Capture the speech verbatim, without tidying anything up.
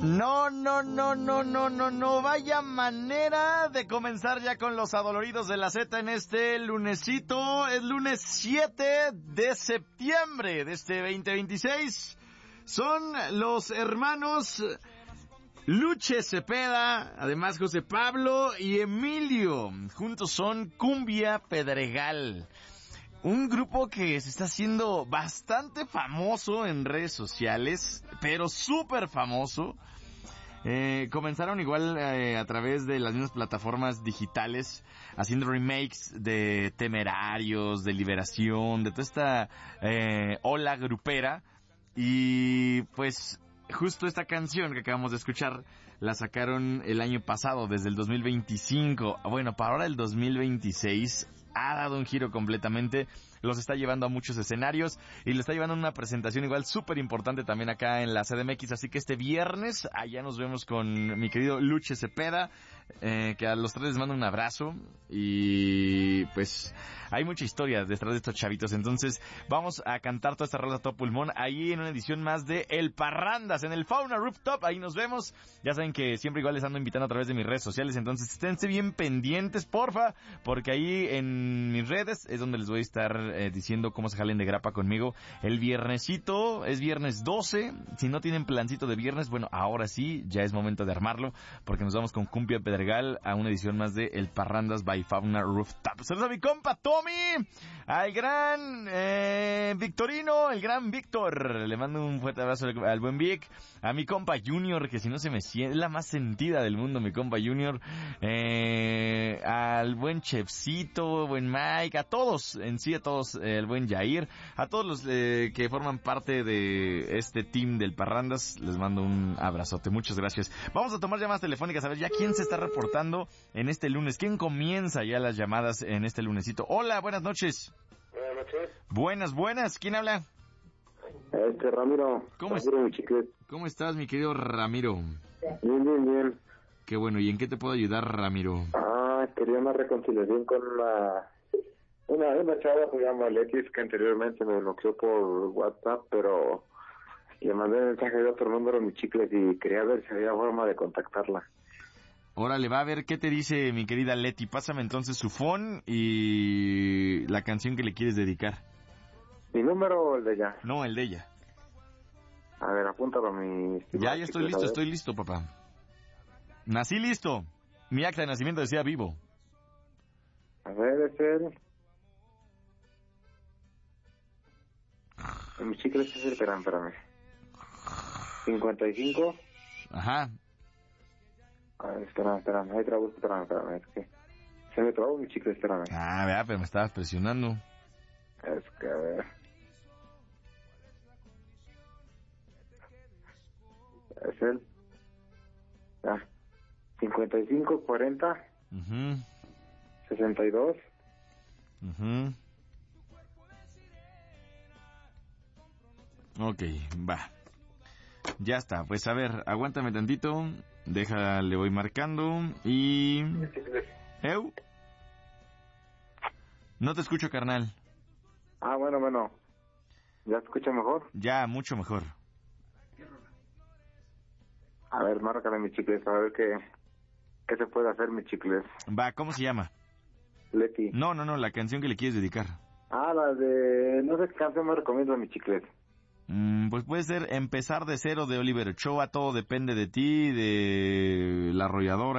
No, no, no, no, no, no, no, vaya manera de comenzar ya con los adoloridos de la Z en este lunesito. Es lunes siete de septiembre de este veinte veintiséis. Son los hermanos Luche Cepeda, además José Pablo y Emilio. Juntos son Cumbia Pedregal. Un grupo que se está haciendo bastante famoso en redes sociales, pero súper famoso. Eh, comenzaron igual eh, a través de las mismas plataformas digitales, haciendo remakes de Temerarios, de Liberación, de toda esta eh, ola grupera. Y pues justo esta canción que acabamos de escuchar la sacaron el año pasado, desde el dos mil veinticinco. Bueno, para ahora el dos mil veintiséis ha dado un giro completamente. Los está llevando a muchos escenarios y le está llevando a una presentación igual súper importante también acá en la C D M X. Así que este viernes allá nos vemos con mi querido Luche Cepeda, eh, que a los tres les mando un abrazo. Y pues hay mucha historia detrás de estos chavitos. Entonces vamos a cantar toda esta rola a todo pulmón ahí en una edición más de El Parrandas en el Fauna Rooftop. Ahí nos vemos. Ya saben que siempre igual les ando invitando a través de mis redes sociales. Entonces esténse bien pendientes, porfa, porque ahí en mis redes es donde les voy a estar Eh, diciendo cómo se jalen de grapa conmigo el viernesito. Es viernes doce. Si no tienen plancito de viernes, bueno, ahora sí, ya es momento de armarlo, porque nos vamos con Cumbia Pedregal a una edición más de El Parrandas by Fauna Rooftop. Saludos a mi compa Tommy, al gran eh, Victorino, el gran Víctor. Le mando un fuerte abrazo al, al buen Vic. A mi compa Junior, que si no se me siente, es la más sentida del mundo, mi compa Junior. Eh, al buen Chefcito, buen Mike, a todos, en sí a todos. El buen Jair, a todos los eh, que forman parte de este team del Parrandas, les mando un abrazote, muchas gracias. Vamos a tomar llamadas telefónicas, a ver ya quién se está reportando en este lunes, quién comienza ya las llamadas en este lunesito. Hola, buenas noches. Buenas noches. Buenas, buenas, ¿quién habla? Este, Ramiro. ¿Cómo, es? ¿Cómo estás, mi querido Ramiro? Bien, bien, bien. Qué bueno, ¿y en qué te puedo ayudar, Ramiro? Ah, quería una reconciliación con una... Una, una chava que se llama Letis, que anteriormente me bloqueó por WhatsApp, pero le mandé un mensaje de otro número, mi chicles, y quería ver si había forma de contactarla. Órale, va a ver qué te dice mi querida Leti. Pásame entonces su phone y la canción que le quieres dedicar. ¿Mi número o el de ella? No, el de ella. A ver, apúntalo a mi... Ya, ya estoy listo, estoy listo, papá. Nací listo. Mi acta de nacimiento decía vivo. A ver, es el... Mi chicles es el... Espérame, espérame. cincuenta y cinco. Ajá. A ver, espérame, espérame. Ahí trabo, espérame, espérame. Es que... Se me trabó mi chicle, espérame. Ah, vea, pero me estabas presionando. Es que, a ver... Es el... Ah, cincuenta y cinco, cuarenta, uh-huh. sesenta y dos. Uh-huh. Ok, va. Ya está, pues a ver, aguántame tantito. Déjale, voy marcando. Y... ¿Eu? No te escucho, carnal. Ah, bueno, bueno. ¿Ya te escucha mejor? Ya, mucho mejor. A ver, márcale mi chicles, a ver qué, qué se puede hacer mi chicles. Va, ¿cómo se llama? Leti. No, no, no, la canción que le quieres dedicar. Ah, la de... No sé qué canción me recomienda mi chicles. Mm, pues puede ser Empezar de Cero de Oliver Ochoa, Todo Depende de Ti, de La Arrolladora.